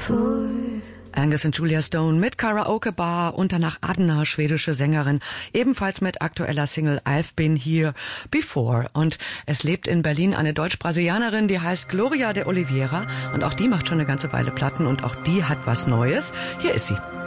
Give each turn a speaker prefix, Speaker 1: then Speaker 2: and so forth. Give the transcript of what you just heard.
Speaker 1: Angus und Julia Stone mit Karaoke Bar und danach Adna, schwedische Sängerin, ebenfalls mit aktueller Single I've Been Here Before. Und es lebt in Berlin eine Deutsch-Brasilianerin, die heißt Gloria de Oliveira und auch die macht schon eine ganze Weile Platten und auch die hat was Neues. Hier ist sie.